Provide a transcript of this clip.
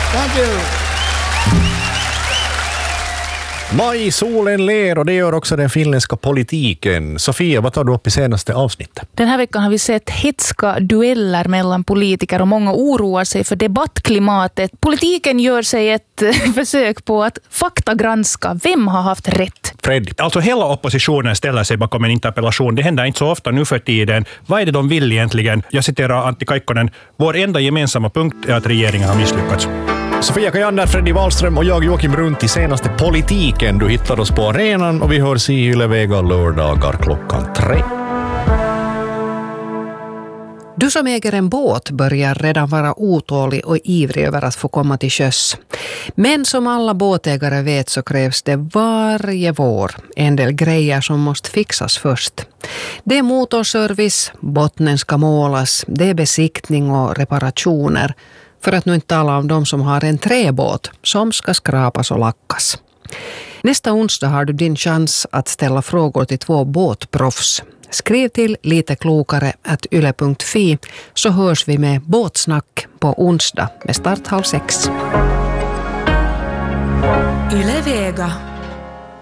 Thank you. Solen ler och det gör också den finländska politiken. Sofia, vad tar du upp i senaste avsnittet? Den här veckan har vi sett hetska dueller mellan politiker och många oroar sig för debattklimatet. Politiken gör sig ett försök på att faktagranska vem har haft rätt. Fred. Alltså hela oppositionen ställer sig bakom en interpellation. Det händer inte så ofta nu för tiden. Vad är det de vill egentligen? Jag citerar Antti Kaikkonen. Vår enda gemensamma punkt är att regeringen har misslyckats. Sofia Kajander, Freddy Wahlström och jag Joakim Brunt i senaste politiken. Du hittar oss på arenan och vi hörs i Yle Vega lördagar 3:00. Du som äger en båt börjar redan vara otålig och ivrig över att få komma till sjöss. Men som alla båtägare vet så krävs det varje vår en del grejer som måste fixas först. Det är motorservice, bottnen ska målas, det är besiktning och reparationer. För att nu inte tala om de som har en träbåt som ska skrapas och lackas. Nästa onsdag har du din chans att ställa frågor till 2 båtproffs. Skriv till liteklokare@yle.fi så hörs vi med båtsnack på onsdag med start 5:30. Yle Vega.